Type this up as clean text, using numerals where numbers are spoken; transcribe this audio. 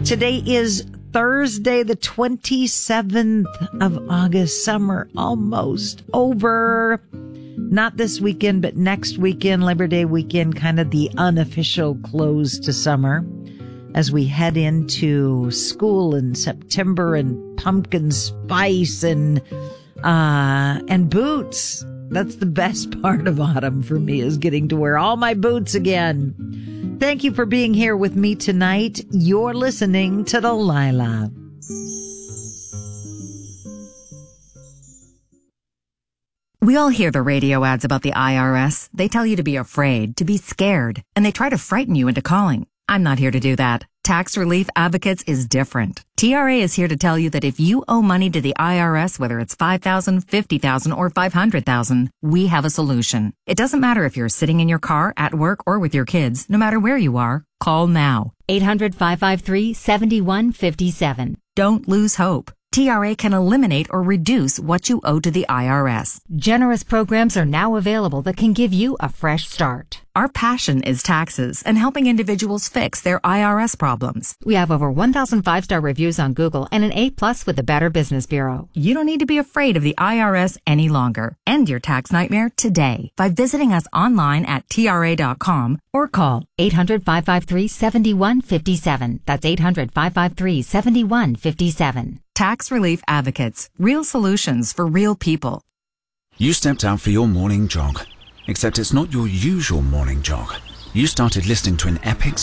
Today is Thursday, the 27th of August. Summer almost over. Not this weekend, but next weekend, Labor Day weekend, kind of the unofficial close to summer as we head into school in September and pumpkin spice and boots. That's the best part of autumn for me, is getting to wear all my boots again. Thank you for being here with me tonight. You're listening to Delilah. We all hear the radio ads about the IRS. They tell you to be afraid, to be scared, and they try to frighten you into calling. I'm not here to do that. Tax Relief Advocates is different. TRA is here to tell you that if you owe money to the IRS, whether it's $5,000, $50,000, or $500,000, we have a solution. It doesn't matter if you're sitting in your car, at work, or with your kids. No matter where you are, call now. 800-553-7157. Don't lose hope. TRA can eliminate or reduce what you owe to the IRS. Generous programs are now available that can give you a fresh start. Our passion is taxes and helping individuals fix their IRS problems. We have over 1,000 5-star reviews on Google and an A+ with the Better Business Bureau. You don't need to be afraid of the IRS any longer. End your tax nightmare today by visiting us online at TRA.com or call 800-553-7157. That's 800-553-7157. Tax Relief Advocates. Real solutions for real people. You stepped out for your morning jog, except it's not your usual morning jog. You started listening to an epic